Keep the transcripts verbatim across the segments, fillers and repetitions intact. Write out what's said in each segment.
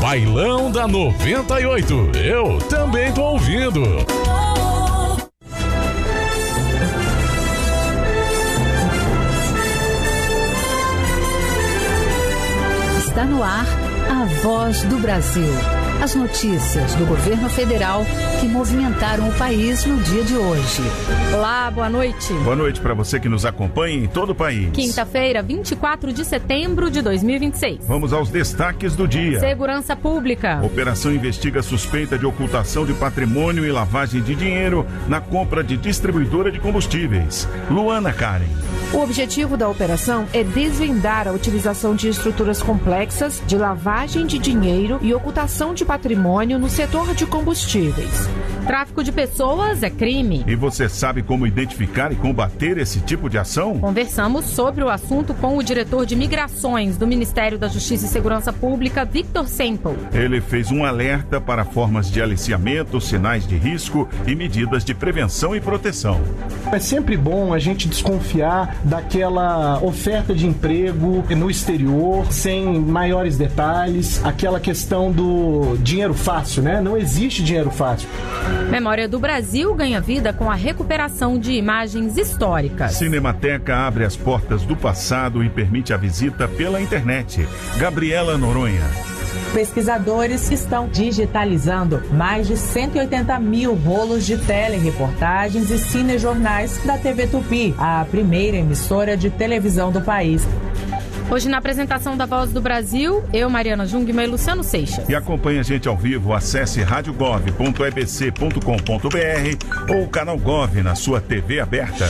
Bailão da noventa e oito. Eu também tô ouvindo. Está no ar a Voz do Brasil. As notícias do governo federal que movimentaram o país no dia de hoje. Olá, boa noite. Boa noite para você que nos acompanha em todo o país. Quinta-feira, vinte e quatro de setembro de dois mil e vinte e seis. Vamos aos destaques do dia. Segurança Pública. Operação investiga suspeita de ocultação de patrimônio e lavagem de dinheiro na compra de distribuidora de combustíveis. Luana Karen. O objetivo da operação é desvendar a utilização de estruturas complexas de lavagem de dinheiro e ocultação de patrimônio no setor de combustíveis. Tráfico de pessoas é crime. E você sabe como identificar e combater esse tipo de ação? Conversamos sobre o assunto com o diretor de Migrações do Ministério da Justiça e Segurança Pública, Victor Semple. Ele fez um alerta para formas de aliciamento, sinais de risco e medidas de prevenção e proteção. É sempre bom a gente desconfiar daquela oferta de emprego no exterior, sem maiores detalhes, aquela questão do dinheiro fácil, né? Não existe dinheiro fácil. Memória do Brasil ganha vida com a recuperação de imagens históricas. Cinemateca abre as portas do passado e permite a visita pela internet. Gabriela Noronha. Pesquisadores estão digitalizando mais de cento e oitenta mil rolos de telereportagens e cinejornais da T V Tupi, a primeira emissora de televisão do país. Hoje, na apresentação da Voz do Brasil, eu, Mariana Jungmann e Luciano Seixas. E acompanhe a gente ao vivo, acesse rádio gov ponto e b c ponto com ponto b r ou o canal Gov na sua T V aberta.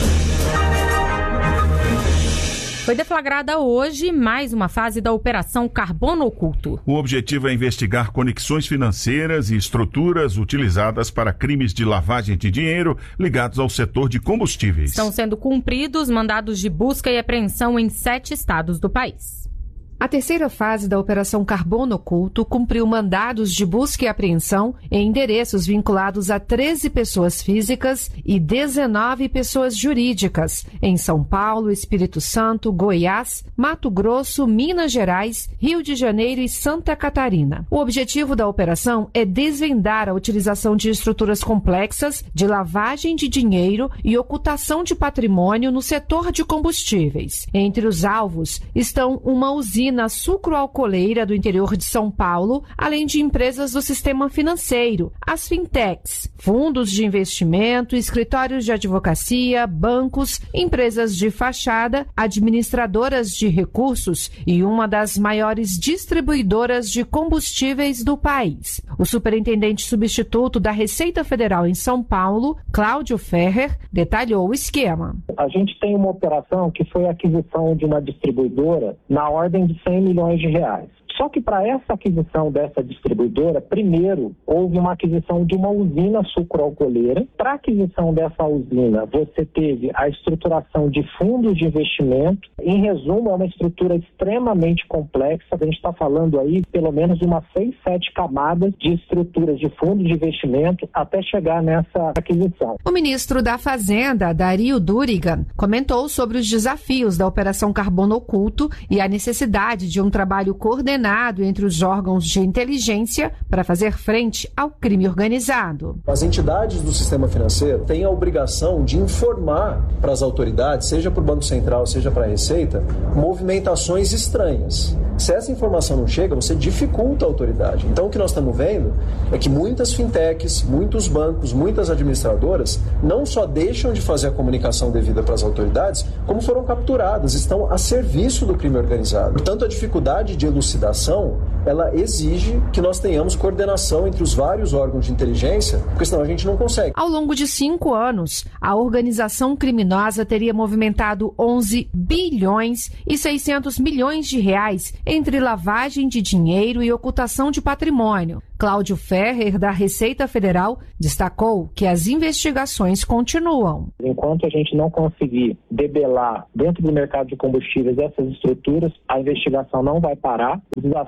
Foi deflagrada hoje mais uma fase da Operação Carbono Oculto. O objetivo é investigar conexões financeiras e estruturas utilizadas para crimes de lavagem de dinheiro ligados ao setor de combustíveis. Estão sendo cumpridos mandados de busca e apreensão em sete estados do país. A terceira fase da Operação Carbono Oculto cumpriu mandados de busca e apreensão em endereços vinculados a treze pessoas físicas e dezenove pessoas jurídicas, em São Paulo, Espírito Santo, Goiás, Mato Grosso, Minas Gerais, Rio de Janeiro e Santa Catarina. O objetivo da operação é desvendar a utilização de estruturas complexas de lavagem de dinheiro e ocultação de patrimônio no setor de combustíveis. Entre os alvos estão uma usina na sucroalcooleira do interior de São Paulo, além de empresas do sistema financeiro, as fintechs, fundos de investimento, escritórios de advocacia, bancos, empresas de fachada, administradoras de recursos e uma das maiores distribuidoras de combustíveis do país. O superintendente substituto da Receita Federal em São Paulo, Cláudio Ferrer, detalhou o esquema. A gente tem uma operação que foi a aquisição de uma distribuidora na ordem de cem milhões de reais. Só que para essa aquisição dessa distribuidora, primeiro houve uma aquisição de uma usina sucroalcooleira. Para a aquisição dessa usina, você teve a estruturação de fundos de investimento. Em resumo, é uma estrutura extremamente complexa. A gente está falando aí pelo menos de umas seis, sete camadas de estruturas de fundos de investimento até chegar nessa aquisição. O ministro da Fazenda, Dario Durigan, comentou sobre os desafios da Operação Carbono Oculto e a necessidade de um trabalho coordenado entre os órgãos de inteligência para fazer frente ao crime organizado. As entidades do sistema financeiro têm a obrigação de informar para as autoridades, seja para o Banco Central, seja para a Receita, movimentações estranhas. Se essa informação não chega, você dificulta a autoridade. Então o que nós estamos vendo é que muitas fintechs, muitos bancos, muitas administradoras não só deixam de fazer a comunicação devida para as autoridades, como foram capturadas, estão a serviço do crime organizado. Portanto, a dificuldade de elucidação ela exige que nós tenhamos coordenação entre os vários órgãos de inteligência, porque senão a gente não consegue. Ao longo de cinco anos, a organização criminosa teria movimentado onze bilhões e seiscentos milhões de reais entre lavagem de dinheiro e ocultação de patrimônio. Cláudio Ferrer, da Receita Federal, destacou que as investigações continuam. Enquanto a gente não conseguir debelar dentro do mercado de combustíveis essas estruturas, a investigação não vai parar. O desafio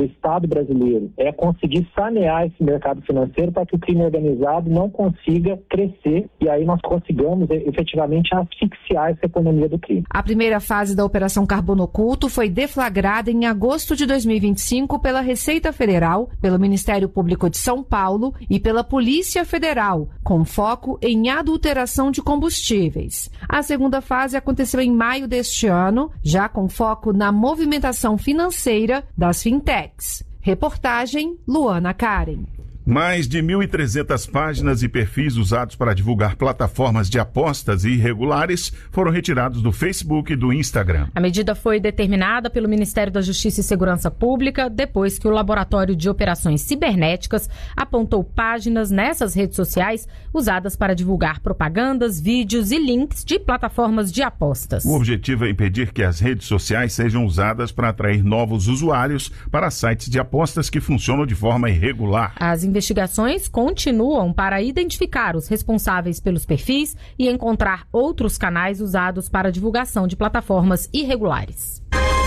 do Estado brasileiro é conseguir sanear esse mercado financeiro para que o crime organizado não consiga crescer e aí nós consigamos efetivamente asfixiar essa economia do crime. A primeira fase da Operação Carbono Oculto foi deflagrada em agosto de dois mil e vinte e cinco pela Receita Federal, pelo Ministério Público de São Paulo e pela Polícia Federal, com foco em adulteração de combustíveis. A segunda fase aconteceu em maio deste ano, já com foco na movimentação financeira das fintechs. Reportagem Luana Karen. Mais de mil e trezentas páginas e perfis usados para divulgar plataformas de apostas irregulares foram retirados do Facebook e do Instagram. A medida foi determinada pelo Ministério da Justiça e Segurança Pública depois que o Laboratório de Operações Cibernéticas apontou páginas nessas redes sociais usadas para divulgar propagandas, vídeos e links de plataformas de apostas. O objetivo é impedir que as redes sociais sejam usadas para atrair novos usuários para sites de apostas que funcionam de forma irregular. As investigações continuam para identificar os responsáveis pelos perfis e encontrar outros canais usados para divulgação de plataformas irregulares.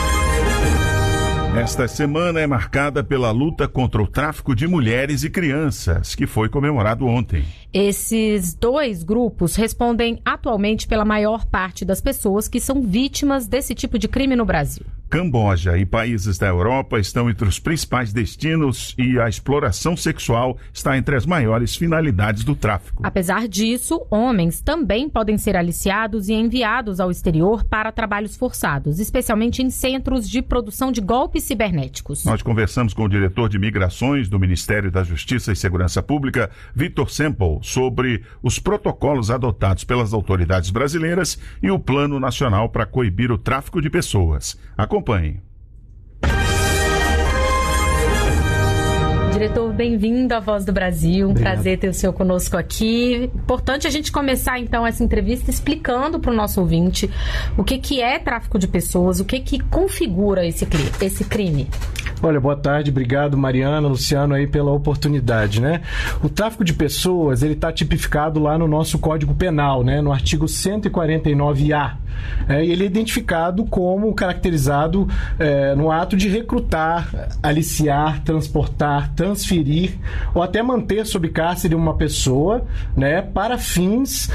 Esta semana é marcada pela luta contra o tráfico de mulheres e crianças, que foi comemorado ontem. Esses dois grupos respondem atualmente pela maior parte das pessoas que são vítimas desse tipo de crime no Brasil. Camboja e países da Europa estão entre os principais destinos e a exploração sexual está entre as maiores finalidades do tráfico. Apesar disso, homens também podem ser aliciados e enviados ao exterior para trabalhos forçados, especialmente em centros de produção de golpes cibernéticos. Nós conversamos com o diretor de Migrações do Ministério da Justiça e Segurança Pública, Victor Semple, sobre os protocolos adotados pelas autoridades brasileiras e o Plano Nacional para coibir o tráfico de pessoas. Acompanhe. Diretor, bem-vindo à Voz do Brasil. Um Obrigado. Prazer ter o senhor conosco aqui. Importante a gente começar, então, essa entrevista explicando para o nosso ouvinte o que, que é tráfico de pessoas, o que, que configura esse, esse crime. Olha, boa tarde. Obrigado, Mariana, Luciano, aí pela oportunidade, né? O tráfico de pessoas, ele está tipificado lá no nosso Código Penal, né? No artigo cento e quarenta e nove A. É, ele é identificado como caracterizado é, no ato de recrutar, aliciar, transportar, transferir ou até manter sob cárcere uma pessoa, né, para fins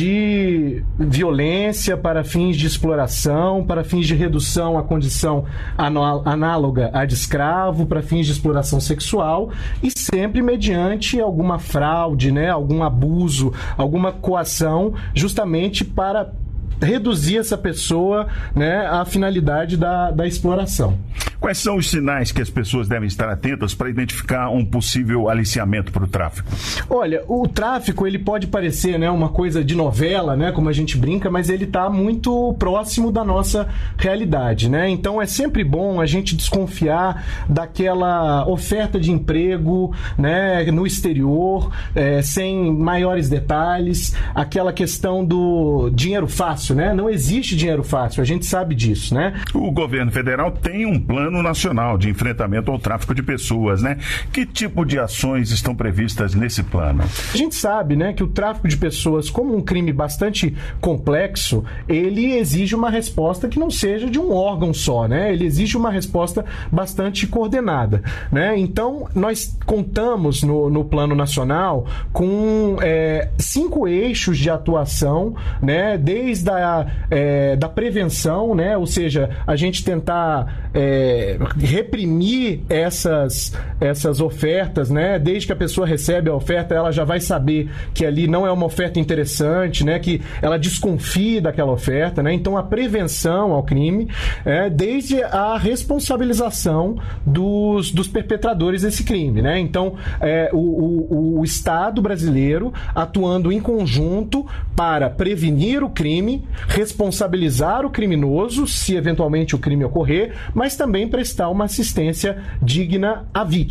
de violência, para fins de exploração, para fins de redução à condição análoga à de escravo, para fins de exploração sexual e sempre mediante alguma fraude, né, algum abuso, alguma coação, justamente para reduzir essa pessoa, né, à finalidade da, da exploração. Quais são os sinais que as pessoas devem estar atentas para identificar um possível aliciamento para o tráfico? Olha, o tráfico, ele pode parecer, né, uma coisa de novela, né, como a gente brinca, mas ele está muito próximo da nossa realidade, né? Então é sempre bom a gente desconfiar daquela oferta de emprego, né, no exterior, é, sem maiores detalhes, aquela questão do dinheiro fácil, né? Não existe dinheiro fácil, a gente sabe disso, né? O governo federal tem um plano nacional de enfrentamento ao tráfico de pessoas, né? Que tipo de ações estão previstas nesse plano? A gente sabe, né, que o tráfico de pessoas, como um crime bastante complexo, ele exige uma resposta que não seja de um órgão só, né? Ele exige uma resposta bastante coordenada, né? Então, nós contamos no, no plano nacional com é, cinco eixos de atuação, né? Desde a é, da prevenção, né? Ou seja, a gente tentar é, reprimir essas, essas ofertas, né? Desde que a pessoa recebe a oferta, ela já vai saber que ali não é uma oferta interessante, né? Que ela desconfie daquela oferta, né? Então, a prevenção ao crime, é, desde a responsabilização dos, dos perpetradores desse crime, né? Então, é, o, o, o Estado brasileiro atuando em conjunto para prevenir o crime, responsabilizar o criminoso, se eventualmente o crime ocorrer, mas também prestar uma assistência digna à vítima.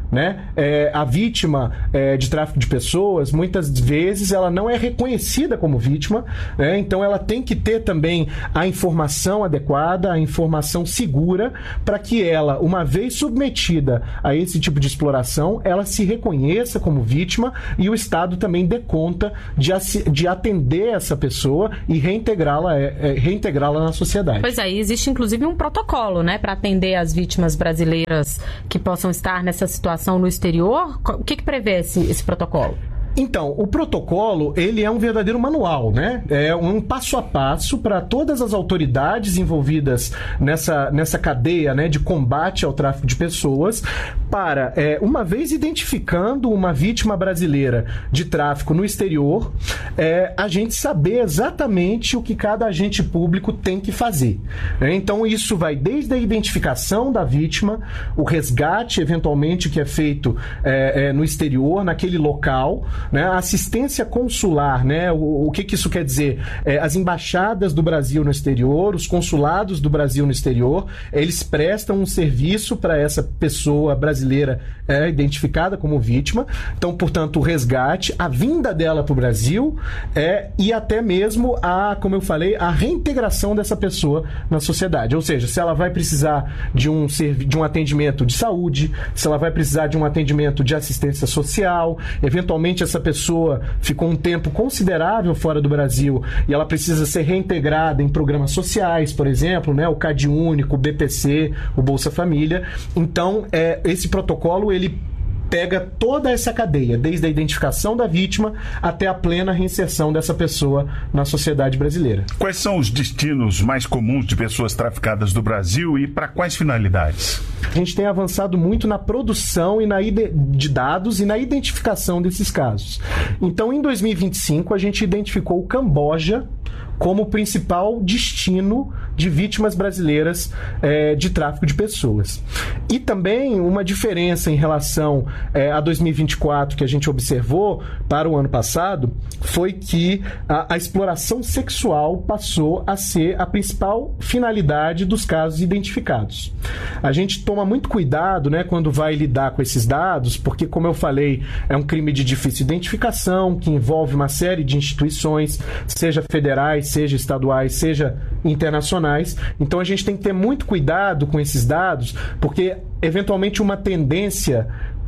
né? É, a vítima é, de tráfico de pessoas, muitas vezes, ela não é reconhecida como vítima, né? Então ela tem que ter também a informação adequada, a informação segura, para que ela, uma vez submetida a esse tipo de exploração, ela se reconheça como vítima e o Estado também dê conta de, de atender essa pessoa e reintegrá-la, é, reintegrá-la na sociedade. Pois é, existe inclusive um protocolo, né, para atender as vítimas brasileiras que possam estar nessa situação no exterior. O que, que prevê esse, esse protocolo? Então, o protocolo, ele é um verdadeiro manual, né? É um passo a passo para todas as autoridades envolvidas nessa, nessa cadeia, né, de combate ao tráfico de pessoas, para, é, uma vez identificando uma vítima brasileira de tráfico no exterior, é, a gente saber exatamente o que cada agente público tem que fazer. Né? Então, isso vai desde a identificação da vítima, o resgate, eventualmente, que é feito é, é, no exterior, naquele local, né, a assistência consular, né, o, o que, que isso quer dizer? É, as embaixadas do Brasil no exterior, os consulados do Brasil no exterior, eles prestam um serviço para essa pessoa brasileira é, identificada como vítima. Então, portanto, o resgate, a vinda dela para o Brasil é, e até mesmo a, como eu falei, a reintegração dessa pessoa na sociedade. Ou seja, se ela vai precisar de um, de um atendimento de saúde, se ela vai precisar de um atendimento de assistência social, eventualmente essa pessoa ficou um tempo considerável fora do Brasil e ela precisa ser reintegrada em programas sociais, por exemplo, né, o CadÚnico, o B P C, o Bolsa Família. Então, é, esse protocolo, ele pega toda essa cadeia, desde a identificação da vítima até a plena reinserção dessa pessoa na sociedade brasileira. Quais são os destinos mais comuns de pessoas traficadas do Brasil e para quais finalidades? A gente tem avançado muito na produção e na ide- de dados e na identificação desses casos. Então, em dois mil e vinte e cinco, a gente identificou o Camboja como o principal destino de vítimas brasileiras é, de tráfico de pessoas. E também uma diferença em relação é, a dois mil e vinte e quatro que a gente observou para o ano passado foi que a, a exploração sexual passou a ser a principal finalidade dos casos identificados. A gente toma muito cuidado, né, quando vai lidar com esses dados, porque, como eu falei, é um crime de difícil identificação, que envolve uma série de instituições, seja federais, seja estaduais, seja internacionais. Então a gente tem que ter muito cuidado com esses dados, porque eventualmente uma tendência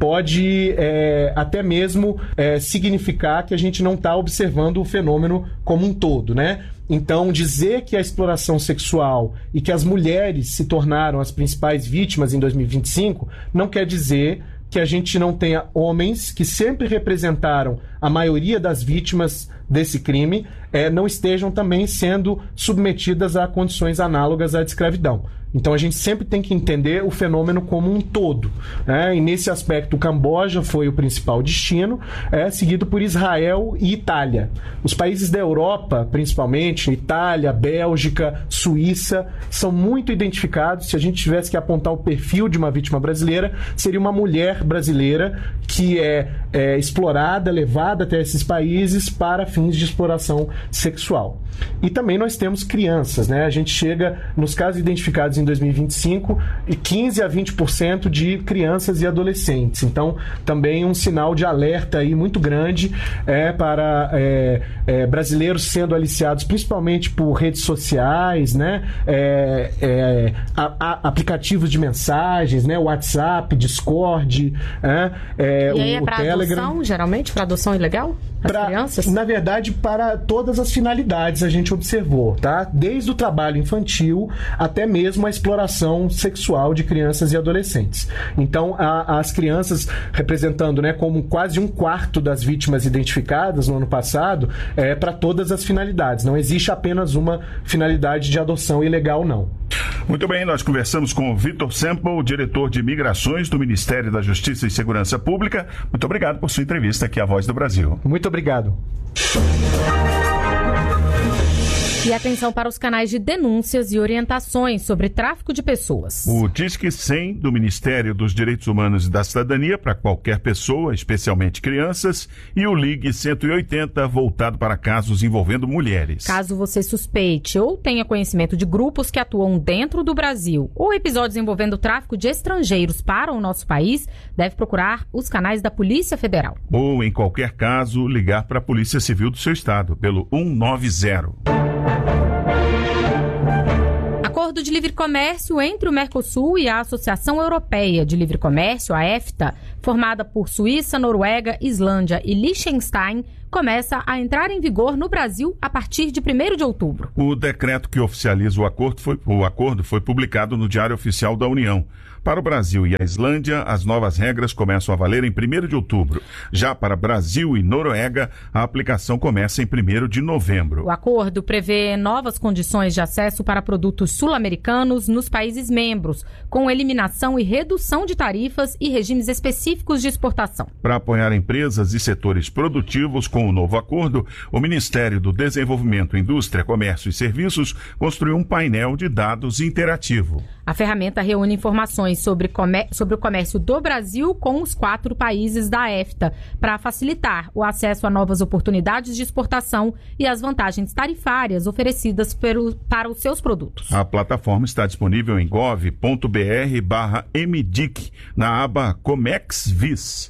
pode é, até mesmo é, significar que a gente não está observando o fenômeno como um todo, né? Então, dizer que a exploração sexual e que as mulheres se tornaram as principais vítimas em dois mil e vinte e cinco não quer dizer que a gente não tenha homens que sempre representaram a maioria das vítimas desse crime, é, não estejam também sendo submetidas a condições análogas à de escravidão. Então a gente sempre tem que entender o fenômeno como um todo, né? E nesse aspecto o Camboja foi o principal destino, é, seguido por Israel e Itália. Os países da Europa, principalmente, Itália, Bélgica, Suíça, são muito identificados. Se a gente tivesse que apontar o perfil de uma vítima brasileira, seria uma mulher brasileira que é, é explorada, levada até esses países para fins de exploração sexual. E também nós temos crianças, né? A gente chega, nos casos identificados em dois mil e vinte e cinco, e quinze a vinte por cento de crianças e adolescentes. Então, também um sinal de alerta aí muito grande é, para é, é, brasileiros sendo aliciados principalmente por redes sociais, né? É, é, a, a, aplicativos de mensagens, né? WhatsApp, Discord, é, é, e aí o, é para adoção, geralmente? Para adoção ilegal? Pra, crianças? Na verdade, para todas as finalidades a gente observou, tá? Desde o trabalho infantil até mesmo a exploração sexual de crianças e adolescentes. Então, a, as crianças representando, né, como quase um quarto das vítimas identificadas no ano passado, é para todas as finalidades. Não existe apenas uma finalidade de adoção ilegal, não. Muito bem, nós conversamos com o Vitor Semple, diretor de Migrações do Ministério da Justiça e Segurança Pública. Muito obrigado por sua entrevista aqui à Voz do Brasil. Muito obrigado. E atenção para os canais de denúncias e orientações sobre tráfico de pessoas. O Disque cem do Ministério dos Direitos Humanos e da Cidadania para qualquer pessoa, especialmente crianças, e o Ligue cento e oitenta voltado para casos envolvendo mulheres. Caso você suspeite ou tenha conhecimento de grupos que atuam dentro do Brasil ou episódios envolvendo tráfico de estrangeiros para o nosso país, deve procurar os canais da Polícia Federal. Ou, em qualquer caso, ligar para a Polícia Civil do seu estado, pelo um nove zero. Acordo de livre comércio entre o Mercosul e a Associação Europeia de Livre Comércio, a EFTA, formada por Suíça, Noruega, Islândia e Liechtenstein, começa a entrar em vigor no Brasil a partir de primeiro de outubro. O decreto que oficializa o acordo foi, o acordo foi publicado no Diário Oficial da União. Para o Brasil e a Islândia, as novas regras começam a valer em primeiro de outubro. Já para Brasil e Noruega, a aplicação começa em primeiro de novembro. O acordo prevê novas condições de acesso para produtos sul-americanos nos países membros, com eliminação e redução de tarifas e regimes específicos de exportação. Para apoiar empresas e setores produtivos com o novo acordo, o Ministério do Desenvolvimento, Indústria, Comércio e Serviços construiu um painel de dados interativo. A ferramenta reúne informações sobre, comér- sobre o comércio do Brasil com os quatro países da EFTA, para facilitar o acesso a novas oportunidades de exportação e as vantagens tarifárias oferecidas pelo, para os seus produtos. A plataforma está disponível em gov ponto br barra mdic, na aba Comex Vis.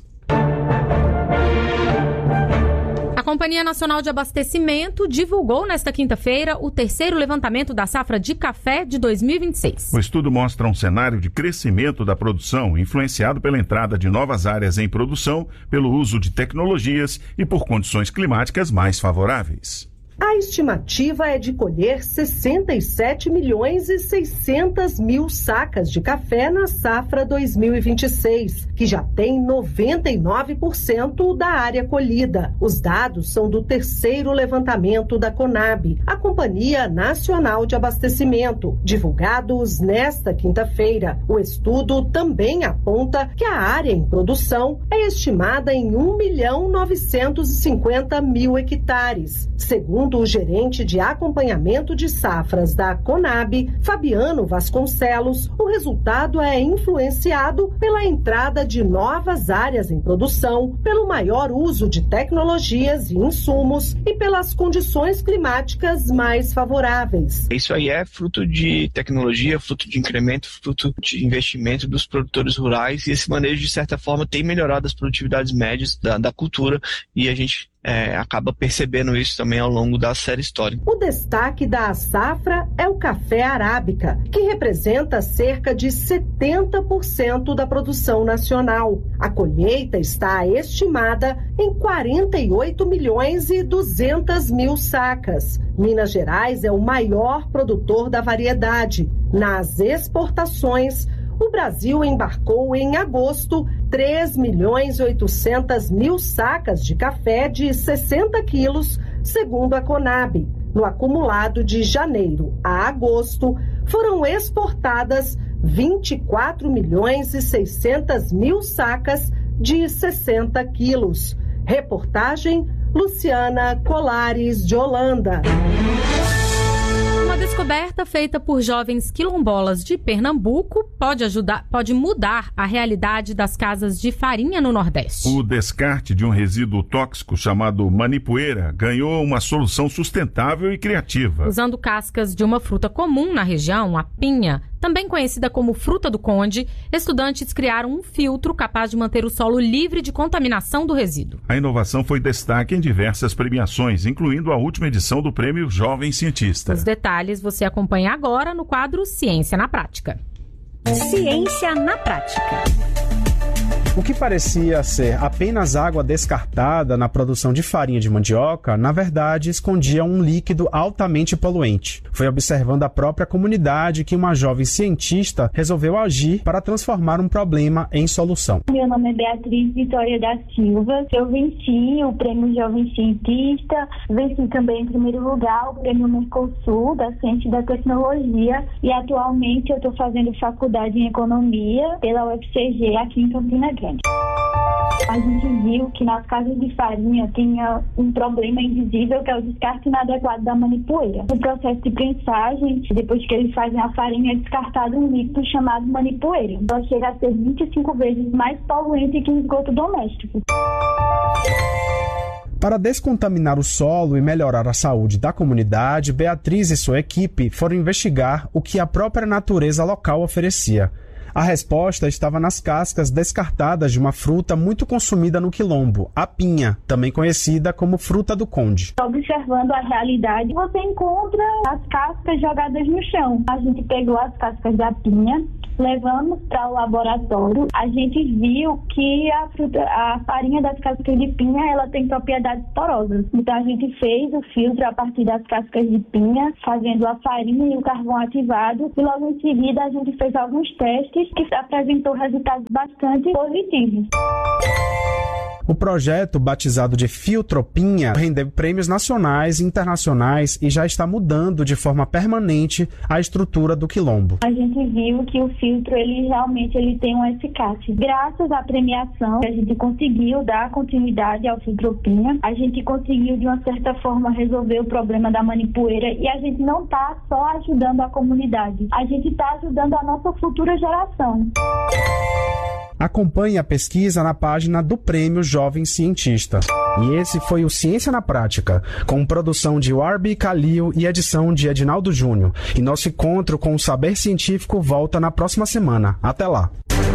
A Companhia Nacional de Abastecimento divulgou nesta quinta-feira o terceiro levantamento da safra de café de dois mil e vinte e seis. O estudo mostra um cenário de crescimento da produção, influenciado pela entrada de novas áreas em produção, pelo uso de tecnologias e por condições climáticas mais favoráveis. A estimativa é de colher sessenta e sete milhões e seiscentas mil sacas de café na safra dois mil e vinte e seis, que já tem noventa e nove por cento da área colhida. Os dados são do terceiro levantamento da Conab, a Companhia Nacional de Abastecimento, divulgados nesta quinta-feira. O estudo também aponta que a área em produção é estimada em um milhão novecentos e cinquenta mil hectares. Segundo o gerente de acompanhamento de safras da Conab, Fabiano Vasconcelos, o resultado é influenciado pela entrada de novas áreas em produção, pelo maior uso de tecnologias e insumos e pelas condições climáticas mais favoráveis. Isso aí é fruto de tecnologia, fruto de incremento, fruto de investimento dos produtores rurais, e esse manejo, de certa forma, tem melhorado as produtividades médias da, da cultura, e a gente É, acaba percebendo isso também ao longo da série histórica. O destaque da safra é o café arábica, que representa cerca de setenta por cento da produção nacional. A colheita está estimada em quarenta e oito milhões e duzentas mil sacas. Minas Gerais é o maior produtor da variedade. Nas exportações, o Brasil embarcou em agosto três milhões e oitocentas mil sacas de café de sessenta quilos, segundo a Conab. No acumulado de janeiro a agosto, foram exportadas vinte e quatro milhões e seiscentas mil sacas de sessenta quilos. Reportagem Luciana Colares de Holanda. Uma descoberta feita por jovens quilombolas de Pernambuco pode ajudar, pode mudar a realidade das casas de farinha no Nordeste. O descarte de um resíduo tóxico chamado manipoeira ganhou uma solução sustentável e criativa. Usando cascas de uma fruta comum na região, a pinha, também conhecida como fruta do conde, estudantes criaram um filtro capaz de manter o solo livre de contaminação do resíduo. A inovação foi destaque em diversas premiações, incluindo a última edição do Prêmio Jovem Cientista. Os detalhes você acompanha agora no quadro Ciência na Prática. Ciência na Prática. O que parecia ser apenas água descartada na produção de farinha de mandioca, na verdade escondia um líquido altamente poluente. Foi observando a própria comunidade que uma jovem cientista resolveu agir para transformar um problema em solução. Meu nome é Beatriz Vitória da Silva, eu venci o Prêmio Jovem Cientista, venci também em primeiro lugar o Prêmio Mercosul da Ciência e da Tecnologia, e atualmente eu estou fazendo faculdade em Economia pela U F C G aqui em Campina Grande. A gente viu que nas casas de farinha tinha um problema invisível, que é o descarte inadequado da manipoeira. No processo de prensagem, depois que eles fazem a farinha, é descartado um líquido chamado manipoeira. Então chega a ser vinte e cinco vezes mais poluente que o esgoto doméstico. Para descontaminar o solo e melhorar a saúde da comunidade, Beatriz e sua equipe foram investigar o que a própria natureza local oferecia. A resposta estava nas cascas descartadas de uma fruta muito consumida no quilombo, a pinha, também conhecida como fruta do conde. Observando a realidade, você encontra as cascas jogadas no chão. A gente pegou as cascas da pinha, levamos para o laboratório. A gente viu que a, fruta, a farinha das cascas de pinha ela tem propriedades porosas. Então a gente fez o filtro a partir das cascas de pinha, fazendo a farinha e o carvão ativado. E logo em seguida a gente fez alguns testes que apresentou resultados bastante positivos. O projeto, batizado de Filtropinha, rendeu prêmios nacionais e internacionais e já está mudando de forma permanente a estrutura do quilombo. A gente viu que o filtro, ele realmente ele tem uma eficácia. Graças à premiação, a gente conseguiu dar continuidade ao Filtropinha. A gente conseguiu, de uma certa forma, resolver o problema da manipoeira e a gente não está só ajudando a comunidade, a gente está ajudando a nossa futura geração. Acompanhe a pesquisa na página do Prêmio Jovem Cientista. E esse foi o Ciência na Prática, com produção de Warby Calil e edição de Edinaldo Júnior. E nosso encontro com o saber científico volta na próxima semana. Até lá!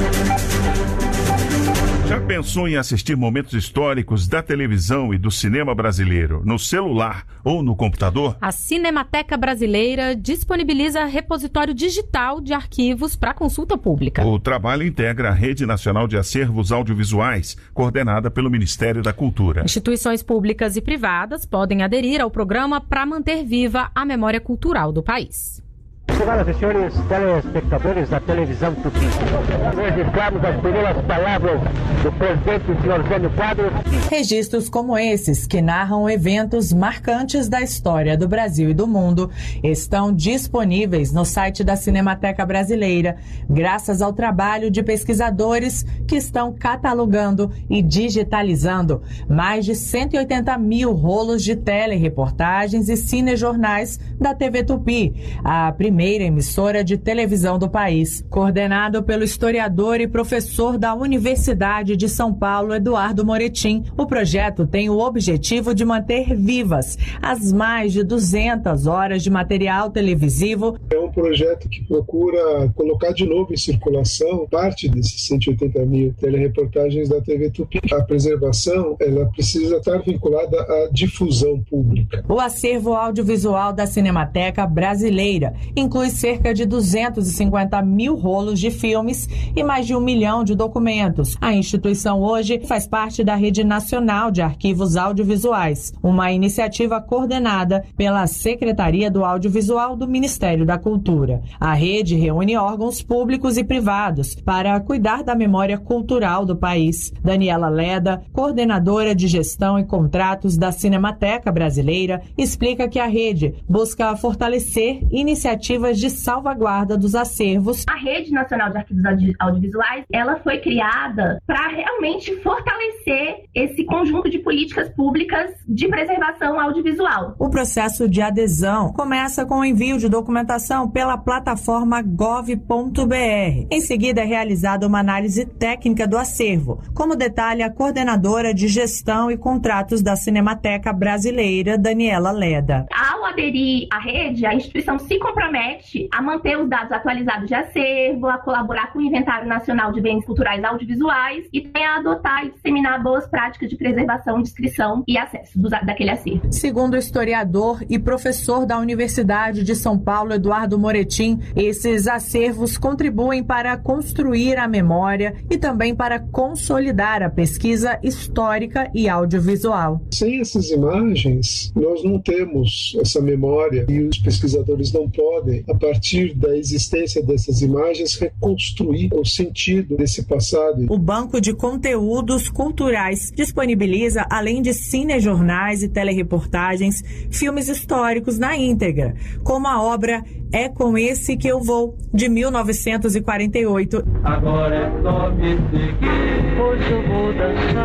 Já pensou em assistir momentos históricos da televisão e do cinema brasileiro no celular ou no computador? A Cinemateca Brasileira disponibiliza repositório digital de arquivos para consulta pública. O trabalho integra a Rede Nacional de Acervos Audiovisuais, coordenada pelo Ministério da Cultura. Instituições públicas e privadas podem aderir ao programa para manter viva a memória cultural do país. Senhoras e senhores telespectadores da televisão Tupi, registramos as primeiras palavras do presidente senhor Jânio Quadros. Registros como esses, que narram eventos marcantes da história do Brasil e do mundo, estão disponíveis no site da Cinemateca Brasileira, graças ao trabalho de pesquisadores que estão catalogando e digitalizando mais de cento e oitenta mil rolos de telereportagens e cinejornais da T V Tupi, a primeira emissora de televisão do país. Coordenado pelo historiador e professor da Universidade de São Paulo, Eduardo Moretim, o projeto tem o objetivo de manter vivas as mais de duzentas horas de material televisivo. É um projeto que procura colocar de novo em circulação parte desses cento e oitenta mil telereportagens da T V Tupi. A preservação, ela precisa estar vinculada à difusão pública. O acervo audiovisual da Cinemateca Brasileira inclui cerca de duzentos e cinquenta mil rolos de filmes e mais de um milhão de documentos. A instituição hoje faz parte da Rede Nacional de Arquivos Audiovisuais, uma iniciativa coordenada pela Secretaria do Audiovisual do Ministério da Cultura. A rede reúne órgãos públicos e privados para cuidar da memória cultural do país. Daniela Leda, coordenadora de gestão e contratos da Cinemateca Brasileira, explica que a rede busca fortalecer iniciativas de salvaguarda dos acervos. A Rede Nacional de Arquivos Audiovisuais, ela foi criada para realmente fortalecer esse conjunto de políticas públicas de preservação audiovisual. O processo de adesão começa com o envio de documentação pela plataforma gov ponto br. Em seguida é realizada uma análise técnica do acervo, como detalha a coordenadora de gestão e contratos da Cinemateca Brasileira, Daniela Leda. Ao aderir à rede, a instituição se compromete a manter os dados atualizados de acervo, a colaborar com o Inventário Nacional de Bens Culturais Audiovisuais e também a adotar e disseminar boas práticas de preservação, descrição e acesso do, daquele acervo. Segundo o historiador e professor da Universidade de São Paulo, Eduardo Moretim, esses acervos contribuem para construir a memória e também para consolidar a pesquisa histórica e audiovisual. Sem essas imagens, nós não temos essa memória e os pesquisadores não podem, a partir da existência dessas imagens, reconstruir o sentido desse passado. O Banco de Conteúdos Culturais disponibiliza, além de cinejornais e telereportagens, filmes históricos na íntegra, como a obra É Com Esse Que Eu Vou, de mil novecentos e quarenta e oito. Agora é só me seguir, hoje eu vou dançar.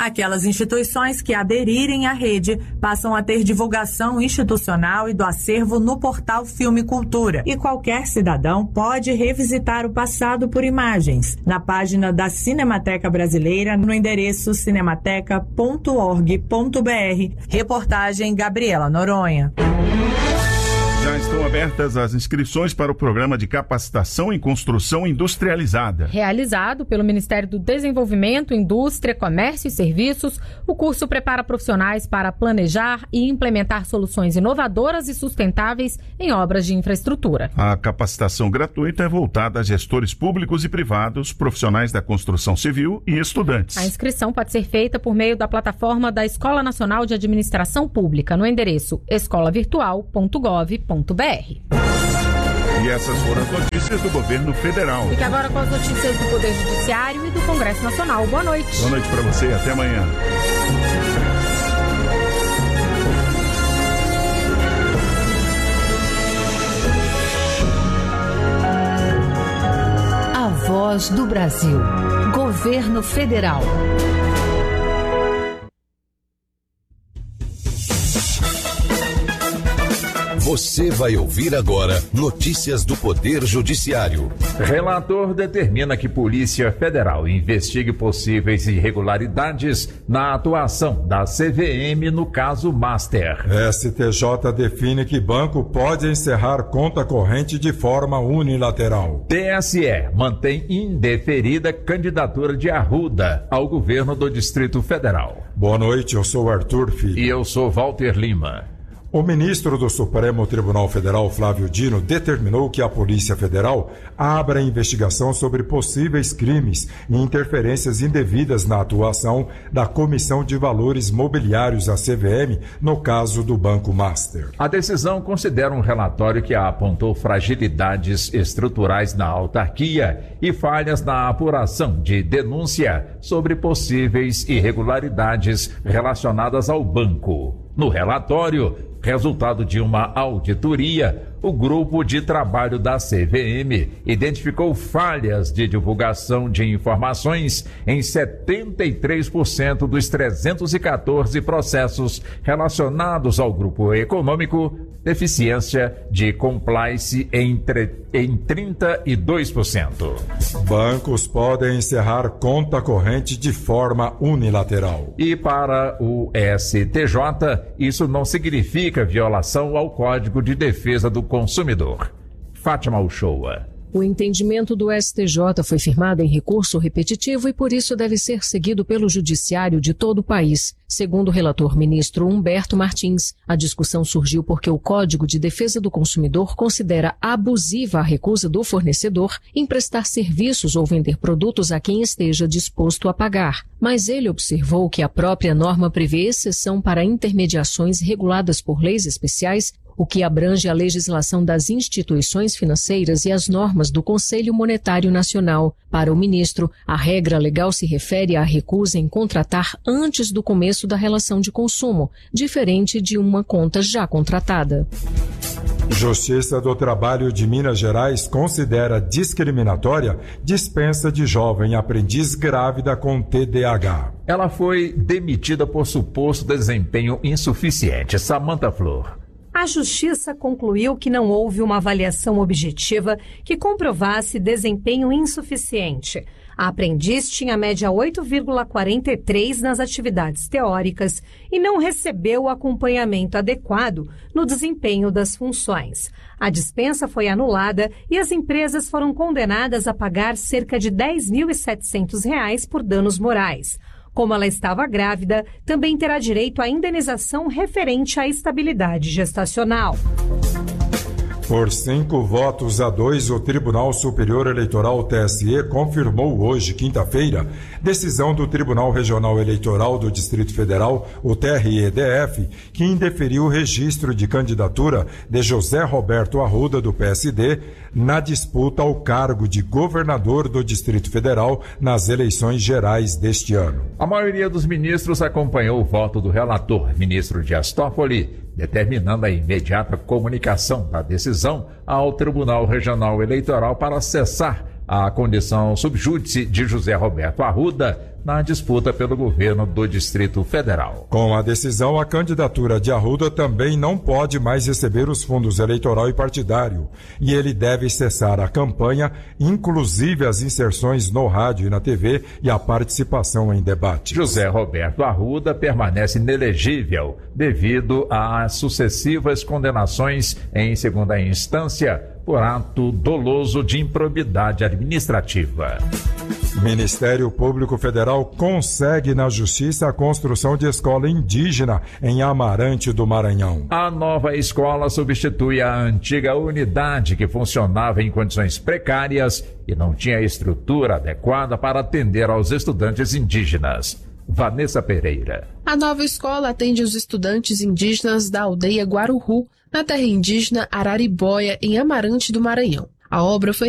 Aquelas instituições que aderirem à rede passam a ter divulgação institucional e do acervo no portal Filme Cultura. E qualquer cidadão pode revisitar o passado por imagens na página da Cinemateca Brasileira no endereço cinemateca ponto org ponto br. Reportagem Gabriela Noronha. Já estão abertas as inscrições para o programa de capacitação em construção industrializada. Realizado pelo Ministério do Desenvolvimento, Indústria, Comércio e Serviços, o curso prepara profissionais para planejar e implementar soluções inovadoras e sustentáveis em obras de infraestrutura. A capacitação gratuita é voltada a gestores públicos e privados, profissionais da construção civil e estudantes. A inscrição pode ser feita por meio da plataforma da Escola Nacional de Administração Pública, no endereço escola virtual ponto gov ponto br. E essas foram as notícias do governo federal. Fique agora com as notícias do Poder Judiciário e do Congresso Nacional. Boa noite. Boa noite para você e até amanhã. A Voz do Brasil. Governo Federal. Você vai ouvir agora notícias do Poder Judiciário. Relator determina que Polícia Federal investigue possíveis irregularidades na atuação da C V M no caso Master. S T J define que banco pode encerrar conta corrente de forma unilateral. T S E mantém indeferida candidatura de Arruda ao governo do Distrito Federal. Boa noite, eu sou Arthur Filho. E eu sou Walter Lima. O ministro do Supremo Tribunal Federal, Flávio Dino, determinou que a Polícia Federal abra investigação sobre possíveis crimes e interferências indevidas na atuação da Comissão de Valores Mobiliários, a C V M, no caso do Banco Master. A decisão considera um relatório que apontou fragilidades estruturais na autarquia e falhas na apuração de denúncia sobre possíveis irregularidades relacionadas ao banco. No relatório, resultado de uma auditoria, o grupo de trabalho da C V M identificou falhas de divulgação de informações em setenta e três por cento dos trezentos e quatorze processos relacionados ao grupo econômico, deficiência de compliance em, em trinta e dois por cento. Bancos podem encerrar conta corrente de forma unilateral. E para o S T J, isso não significa violação ao Código de Defesa do Consumidor. Fátima Uchoa. O entendimento do S T J foi firmado em recurso repetitivo e por isso deve ser seguido pelo judiciário de todo o país. Segundo o relator ministro Humberto Martins, a discussão surgiu porque o Código de Defesa do Consumidor considera abusiva a recusa do fornecedor em prestar serviços ou vender produtos a quem esteja disposto a pagar. Mas ele observou que a própria norma prevê exceção para intermediações reguladas por leis especiais, o que abrange a legislação das instituições financeiras e as normas do Conselho Monetário Nacional. Para o ministro, a regra legal se refere à recusa em contratar antes do começo da relação de consumo, diferente de uma conta já contratada. Justiça do Trabalho de Minas Gerais considera discriminatória dispensa de jovem aprendiz grávida com T D A H. Ela foi demitida por suposto desempenho insuficiente. Samantha Flor. A Justiça concluiu que não houve uma avaliação objetiva que comprovasse desempenho insuficiente. A aprendiz tinha média oito vírgula quarenta e três nas atividades teóricas e não recebeu o acompanhamento adequado no desempenho das funções. A dispensa foi anulada e as empresas foram condenadas a pagar cerca de dez mil e setecentos reais por danos morais. Como ela estava grávida, também terá direito à indenização referente à estabilidade gestacional. Por cinco votos a dois, o Tribunal Superior Eleitoral T S E confirmou hoje, quinta-feira, decisão do Tribunal Regional Eleitoral do Distrito Federal, o T R E D F, que indeferiu o registro de candidatura de José Roberto Arruda, do P S D, na disputa ao cargo de governador do Distrito Federal nas eleições gerais deste ano. A maioria dos ministros acompanhou o voto do relator, ministro Dias Toffoli, determinando a imediata comunicação da decisão ao Tribunal Regional Eleitoral para cessar a condição subjúdice de José Roberto Arruda na disputa pelo governo do Distrito Federal. Com a decisão, a candidatura de Arruda também não pode mais receber os fundos eleitoral e partidário, e ele deve cessar a campanha, inclusive as inserções no rádio e na T V e a participação em debates. José Roberto Arruda permanece inelegível devido às sucessivas condenações em segunda instância por ato doloso de improbidade administrativa. Ministério Público Federal consegue na Justiça a construção de escola indígena em Amarante do Maranhão. A nova escola substitui a antiga unidade que funcionava em condições precárias e não tinha estrutura adequada para atender aos estudantes indígenas. Vanessa Pereira. A nova escola atende os estudantes indígenas da aldeia Guarurru, na terra indígena Araribóia, em Amarante do Maranhão. A obra foi